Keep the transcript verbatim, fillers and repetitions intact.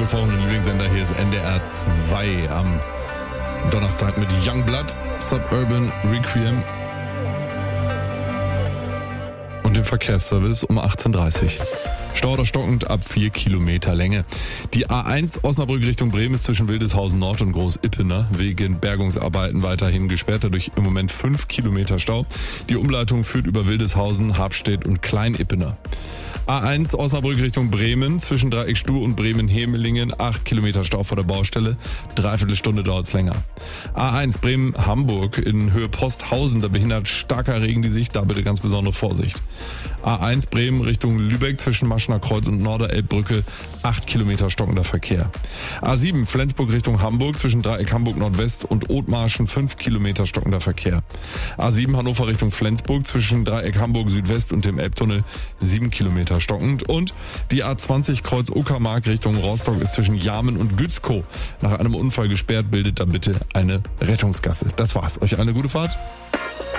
eingefrorenen Lieblingssender. Hier ist N D R zwei am Donnerstag mit Youngblood, Suburban Requiem und dem Verkehrsservice um achtzehn Uhr dreißig. Stau oder stockend ab vier Kilometer Länge. Die A eins Osnabrück Richtung Bremen ist zwischen Wildeshausen Nord und Groß-Ippener wegen Bergungsarbeiten weiterhin gesperrt, dadurch im Moment fünf Kilometer Stau. Die Umleitung führt über Wildeshausen, Habstedt und Klein-Ippener. A eins Osnabrück Richtung Bremen zwischen Dreieck Stuh und Bremen-Hemelingen, acht Kilometer Stau vor der Baustelle, dreiviertel Stunde dauert's länger. A eins Bremen-Hamburg in Höhe Posthausen, da behindert starker Regen die Sicht, da bitte ganz besondere Vorsicht. A eins Bremen Richtung Lübeck zwischen Maschener Kreuz und Norderelbbrücke, acht Kilometer stockender Verkehr. A sieben Flensburg Richtung Hamburg zwischen Dreieck Hamburg Nordwest und Othmarschen, fünf Kilometer stockender Verkehr. A sieben Hannover Richtung Flensburg zwischen Dreieck Hamburg Südwest und dem Elbtunnel, sieben Kilometer stockend. Und die A zwanzig Kreuz Uckermark Richtung Rostock ist zwischen Jarmen und Gützkow nach einem Unfall gesperrt, bildet da bitte eine Rettungsgasse. Das war's. Euch eine gute Fahrt.